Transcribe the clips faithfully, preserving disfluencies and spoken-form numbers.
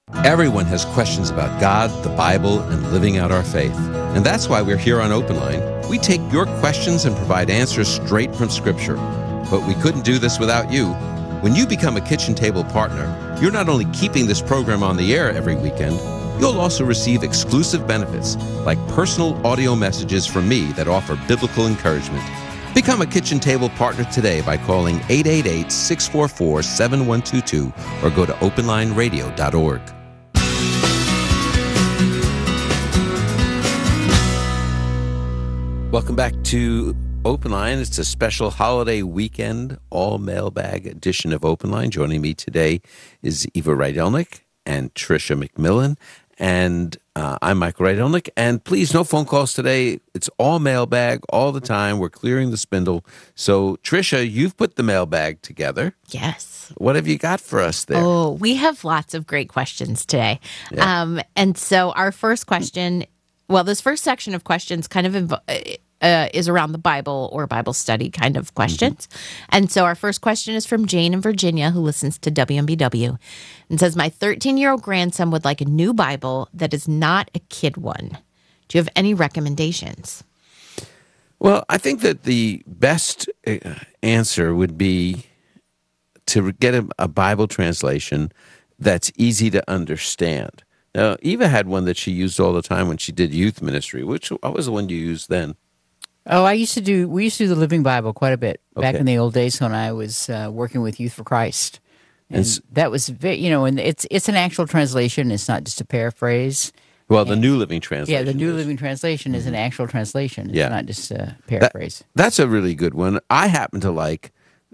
Everyone has questions about God, the Bible, and living out our faith. And that's why we're here on Open Line. We take your questions and provide answers straight from Scripture. But we couldn't do this without you. When you become a Kitchen Table partner, you're not only keeping this program on the air every weekend, you'll also receive exclusive benefits like personal audio messages from me that offer biblical encouragement. Become a Kitchen Table partner today by calling eight eight eight, six four four, seven one two two or go to open line radio dot org. Welcome back to Open Line. It's a special holiday weekend, all mailbag edition of Open Line. Joining me today is Eva Rydelnik and Tricia McMillan. And uh, I'm Michael Rydelnik. And please, no phone calls today. It's all mailbag all the time. We're clearing the spindle. So, Tricia, you've put the mailbag together. Yes. What have you got for us there? Oh, we have lots of great questions today. Yeah. Um, and so our first question, well, this first section of questions kind of invo- uh, is around the Bible or Bible study kind of questions. Mm-hmm. And so our first question is from Jane in Virginia, who listens to W M B W, and says, my thirteen-year-old grandson would like a new Bible that is not a kid one. Do you have any recommendations? Well, I think that the best answer would be to get a, a Bible translation that's easy to understand. Now, Eva had one that she used all the time when she did youth ministry. Which what was the one you used then? Oh, I used to do, we used to do the Living Bible quite a bit back Okay. in the old days when I was uh, working with Youth for Christ. And, And s- that was, very, you know, and it's it's an actual translation. It's not just a paraphrase. Well, the New Living Translation. Yeah, the New is. Living Translation is an actual translation. It's Yeah. not just a That- paraphrase. That's a really good one. I happen to like,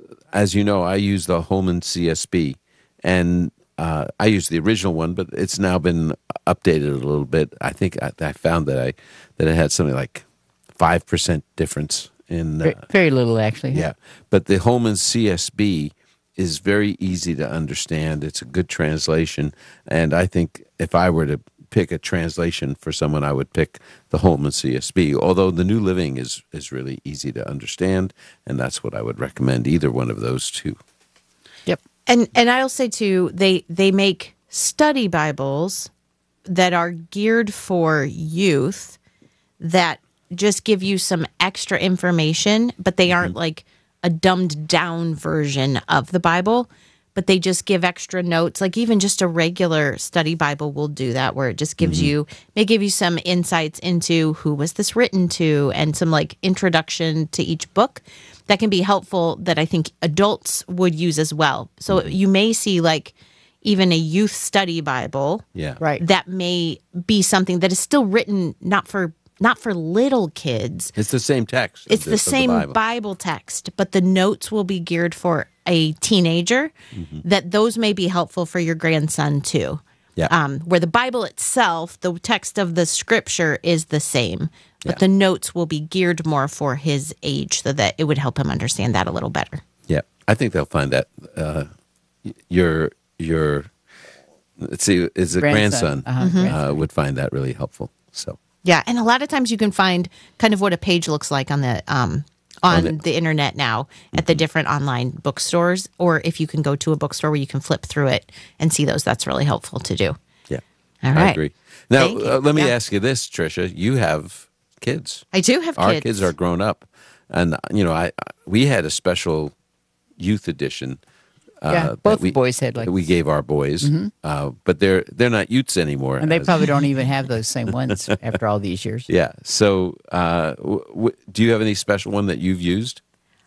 as you know, I use the Holman C S B, and uh, I use the original one, but it's now been updated a little bit. I think I, I found that I that it had something like five percent difference in. very, Uh, very little, actually. yeah, but the Holman C S B is very easy to understand. It's a good translation, and I think if I were to pick a translation for someone, I would pick the Holman C S B, although the New Living is, is really easy to understand, and that's what I would recommend, either one of those two. Yep. And and I'll say too, they they make study Bibles that are geared for youth that just give you some extra information, but they aren't like a dumbed down version of the Bible, but they just give extra notes. Like even just a regular study Bible will do that, where it just gives Mm-hmm. you, may give you some insights into who was this written to and some like introduction to each book that can be helpful that I think adults would use as well. So Mm-hmm. you may see like even a youth study Bible Yeah. Right. that may be something that is still written not for not for little kids. It's the same text. of It's the, of same Bible. Bible. text, but the notes will be geared for a teenager. Mm-hmm. That those may be helpful for your grandson too. Yeah. Um, where the Bible itself, the text of the scripture is the same, but Yeah. the notes will be geared more for his age so that it would help him understand that a little better. Yeah, I think they'll find that uh, y- your your let's see, is a grandson, Grandson. Uh-huh, uh, grandson. would find that really helpful. So Yeah, and a lot of times you can find kind of what a page looks like on the um, on On it. the internet now at the different online bookstores, or if you can go to a bookstore where you can flip through it and see those, that's really helpful to do. yeah, All I right. agree. Now Thank you. uh, let me Yeah. ask you this, Tricia: you have kids. I do have Our kids. kids are grown up, and you know, I we had a special youth edition. Uh, Yeah, that both we, boys had like, that we gave our boys, uh, but they're they're not youths anymore. and they as- probably don't even have those same ones after all these years. yeah. So, uh, w- w- do you have any special one that you've used?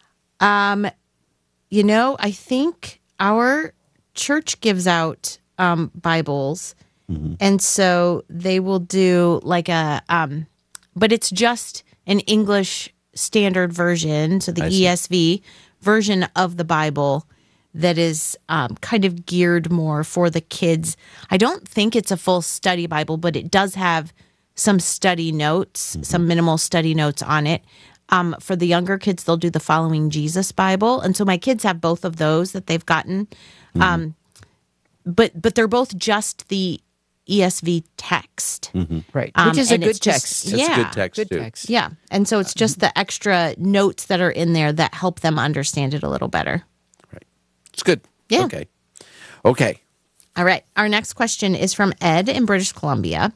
Um, you know, I think our church gives out um, Bibles, Mm-hmm. and so they will do like a, um, but it's just an English standard version, so the I see. E S V version of the Bible that is um, kind of geared more for the kids. I don't think it's a full study Bible, but it does have some study notes, Mm-hmm. some minimal study notes on it. Um, for the younger kids, they'll do the Following Jesus Bible, and so my kids have both of those that they've gotten. Mm-hmm. Um, but but they're both just the E S V text. Right. Um, Which is a and good it's just- text. That's Yeah. a good text Good too. text. Yeah, and so it's just the extra notes that are in there that help them understand it a little better. It's good. Yeah. Okay. Okay. All right. Our next question is from Ed in British Columbia.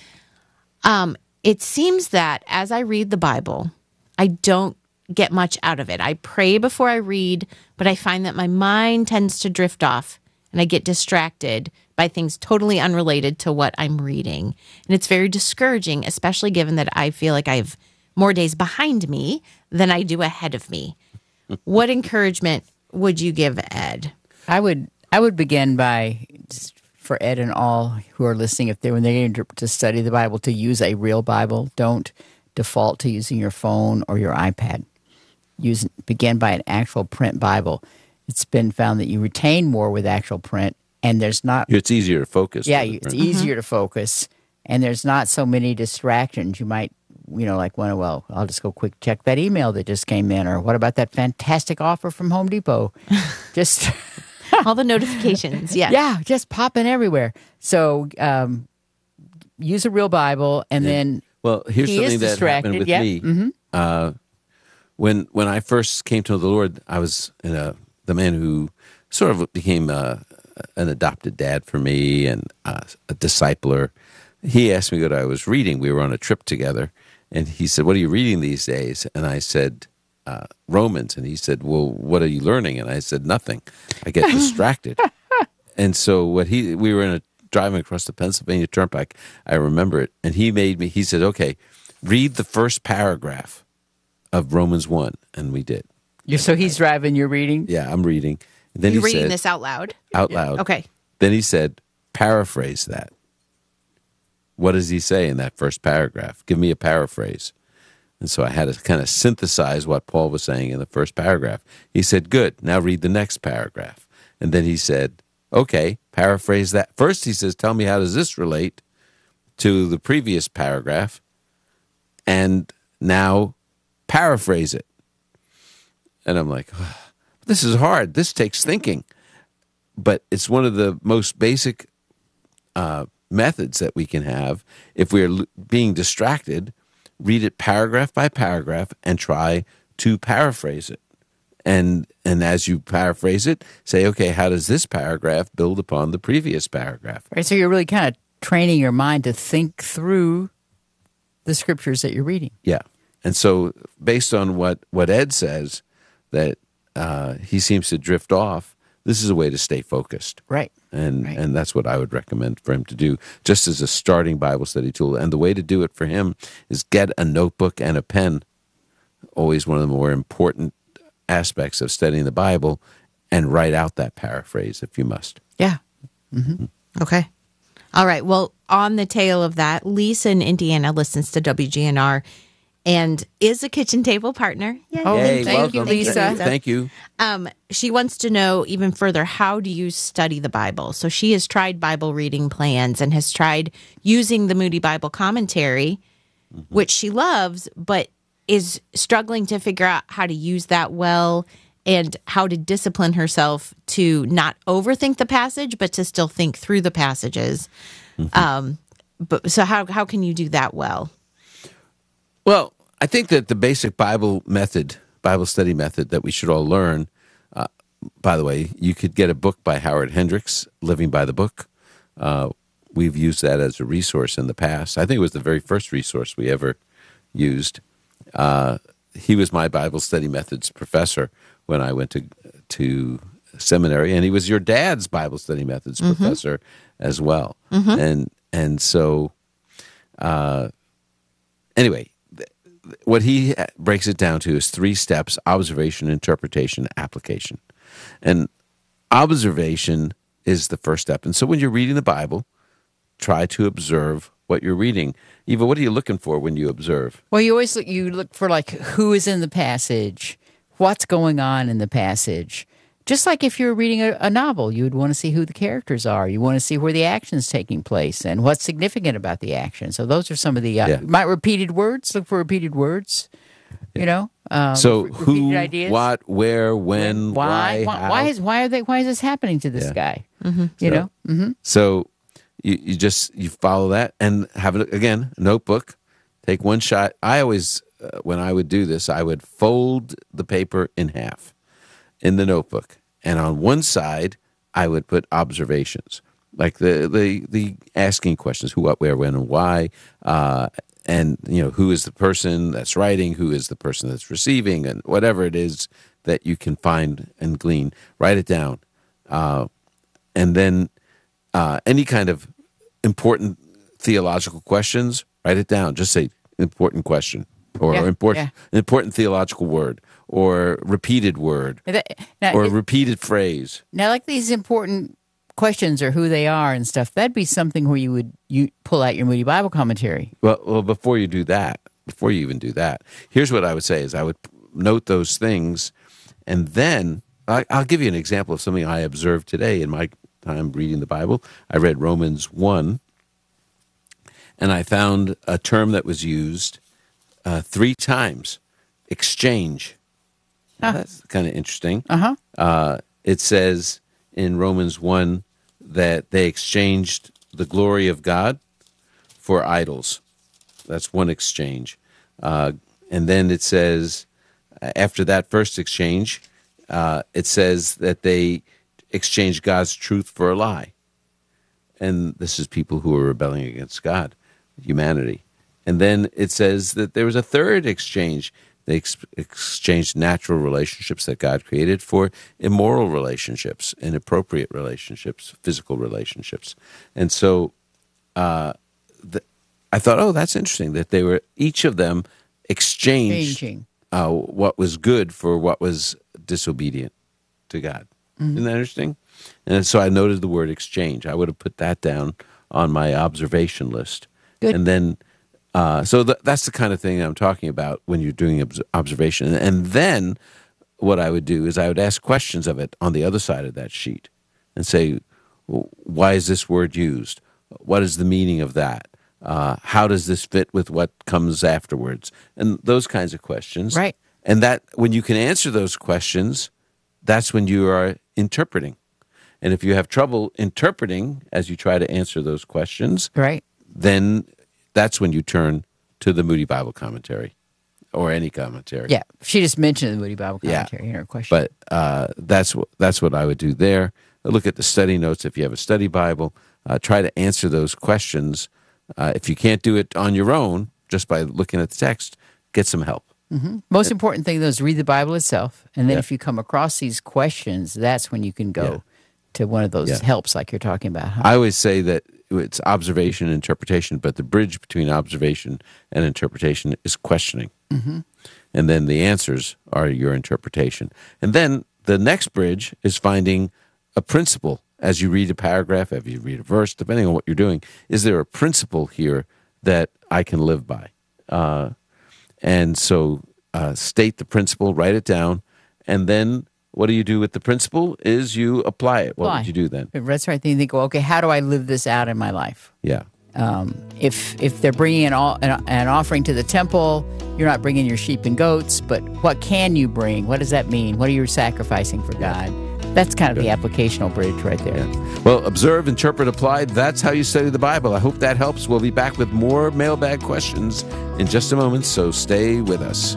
Um, it seems that as I read the Bible, I don't get much out of it. I pray before I read, but I find that my mind tends to drift off and I get distracted by things totally unrelated to what I'm reading. And it's very discouraging, especially given that I feel like I have more days behind me than I do ahead of me. What encouragement would you give Ed? I would I would begin by, just for Ed and all who are listening, if they when they're going to, to study the Bible, to use a real Bible. Don't default to using your phone or your iPad. Use begin by an actual print Bible. It's been found that you retain more with actual print, and there's not. It's easier to focus. Yeah, with it, it's right? easier to focus, and there's not so many distractions. You might, you know, like, well, well, I'll just go quick check that email that just came in, or what about that fantastic offer from Home Depot? Just. All the notifications, yeah. Yeah, just popping everywhere. So um, use a real Bible, and then Well, here's he is something that distracted, happened with yeah. me. Mm-hmm. Uh, when when I first came to the Lord, I was in a, the man who sort of became uh, an adopted dad for me and uh, a discipler. He asked me what I was reading. We were on a trip together, and he said, "What are you reading these days?" And I said, uh, "Romans." And he said, "Well, what are you learning?" And I said, "Nothing. I get distracted." And so what he we were in a driving across the Pennsylvania Turnpike. I remember it, and he made me. He said, "Okay, read the first paragraph of Romans one," and we did. You're, so he's driving, you're reading? Yeah, I'm reading. And then You he reading said, this out loud? out loud. Okay. Then he said, "Paraphrase that." What does he say in that first paragraph? Give me a paraphrase. And so I had to kind of synthesize what Paul was saying in the first paragraph. He said, "Good, now read the next paragraph." And then he said, "Okay, paraphrase that." First he says, "Tell me, how does this relate to the previous paragraph? And now paraphrase it." And I'm like, oh, this is hard. This takes thinking. But it's one of the most basic uh, methods that we can have if we're l- being distracted. Read it paragraph by paragraph and try to paraphrase it. And and as you paraphrase it, say, okay, how does this paragraph build upon the previous paragraph? Right, so you're really kind of training your mind to think through the scriptures that you're reading. Yeah. And so based on what, what Ed says, that uh, he seems to drift off, this is a way to stay focused. Right. And Right. and that's what I would recommend for him to do, just as a starting Bible study tool. And the way to do it for him is get a notebook and a pen, always one of the more important aspects of studying the Bible, and write out that paraphrase if you must. Yeah. Okay. All right. Well, on the tail of that, Lisa in Indiana listens to W G N R and is a kitchen table partner. Yay. Oh, Hey, thank you, welcome. Lisa. Thank you. Um, she wants to know even further, how do you study the Bible? So she has tried Bible reading plans and has tried using the Moody Bible commentary, mm-hmm. which she loves, but is struggling to figure out how to use that well and how to discipline herself to not overthink the passage, but to still think through the passages. Mm-hmm. Um, but so how how can you do that well? Well, I think that the basic Bible method, Bible study method that we should all learn, uh, by the way, you could get a book by Howard Hendricks, Living by the Book. Uh, we've used that as a resource in the past. I think it was the very first resource we ever used. Uh, he was my Bible study methods professor when I went to to seminary, and he was your dad's Bible study methods mm-hmm. professor as well. Mm-hmm. And and so, uh, anyway, what he breaks it down to is three steps: observation, interpretation, application. And observation is the first step. And so when you're reading the Bible, try to observe what you're reading. Eva, what are you looking for when you observe? Well, you always look, you look for, like, who is in the passage, what's going on in the passage. Just like if you're reading a, a novel, you would want to see who the characters are. You want to see where the action's taking place and what's significant about the action. So those are some of the, uh, Yeah. might repeated words, look for repeated words, you know. Um, So re- who, repeated ideas. what, where, when, why, why, how. why is why are they why is this happening to this Yeah. guy? You So- know, mm-hmm. So you, you just you follow that and have it again, a notebook. Take one shot. I always, uh, when I would do this, I would fold the paper in half in the notebook, and on one side I would put observations, like the the the asking questions: who, what, where, when, and why, uh, and you know, who is the person that's writing, who is the person that's receiving, and whatever it is that you can find and glean, write it down, uh, and then uh, any kind of important theological questions, write it down. Just say important question, or Yeah, important yeah. important theological word, or repeated word, That- now, or it- repeated phrase. now, like these important questions or who they are and stuff, that'd be something where you would you pull out your Moody Bible commentary. Well, well, before you do that, before you even do that, here's what I would say: is I would note those things, and then I, I'll give you an example of something I observed today in my time reading the Bible. I read Romans one, and I found a term that was used uh, three times: exchange. Now, that's kind of interesting. Uh-huh. Uh, it says in Romans one that they exchanged the glory of God for idols. That's one exchange. Uh, and then it says, uh, after that first exchange, uh, it says that they exchanged God's truth for a lie. And this is people who are rebelling against God, humanity. And then it says that there was a third exchange. They ex- exchanged natural relationships that God created for immoral relationships, inappropriate relationships, physical relationships. And so uh, the, I thought, oh, that's interesting that they were, each of them exchanged Changing. uh, what was good for what was disobedient to God. Mm-hmm. Isn't that interesting? And so I noted the word exchange. I would have put that down on my observation list. Good. And then, uh, so th- that's the kind of thing I'm talking about when you're doing obs- observation. And then what I would do is I would ask questions of it on the other side of that sheet and say, well, why is this word used? What is the meaning of that? Uh, how does this fit with what comes afterwards? And those kinds of questions. Right. And that when you can answer those questions, that's when you are interpreting. And if you have trouble interpreting as you try to answer those questions, Right. then that's when you turn to the Moody Bible commentary or any commentary. Yeah. She just mentioned the Moody Bible Yeah. commentary in her question. But uh, that's what that's what I would do there. Look at the study notes if you have a study Bible. Uh, try to answer those questions. Uh, if you can't do it on your own, just by looking at the text, get some help. Most important thing, though, is read the Bible itself. And then Yeah. if you come across these questions, that's when you can go Yeah. to one of those Yeah. helps like you're talking about. Huh? I always say that it's observation and interpretation, but the bridge between observation and interpretation is questioning. Mm-hmm. And then the answers are your interpretation. And then the next bridge is finding a principle as you read a paragraph, as you read a verse, depending on what you're doing. Is there a principle here that I can live by? Uh, and so uh, state the principle, write it down, and then what do you do with the principle is you apply it. What Apply. would you do then? That's right. Then you think, well, okay, how do I live this out in my life? Yeah. Um, if if they're bringing an, all, an, an offering to the temple, you're not bringing your sheep and goats, but what can you bring? What does that mean? What are you sacrificing for God? That's kind of the applicational bridge right there. Yeah. Well, observe, interpret, apply. That's how you study the Bible. I hope that helps. We'll be back with more mailbag questions in just a moment, so stay with us.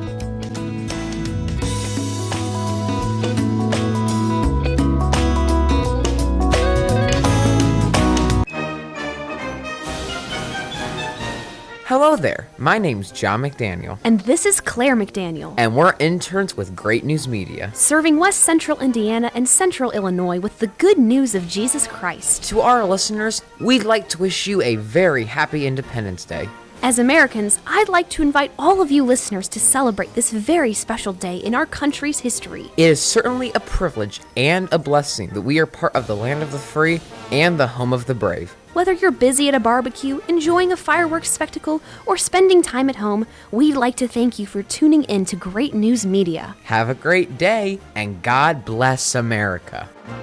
Hello there, my name's John McDaniel, And this is Claire McDaniel, and we're interns with Great News Media. serving West Central Indiana and Central Illinois with the good news of Jesus Christ. To our listeners, we'd like to wish you a very happy Independence Day. As Americans, I'd like to invite all of you listeners to celebrate this very special day in our country's history. It is certainly a privilege and a blessing that we are part of the land of the free and the home of the brave. Whether you're busy at a barbecue, enjoying a fireworks spectacle, or spending time at home, we'd like to thank you for tuning in to Great News Media. Have a great day, and God bless America.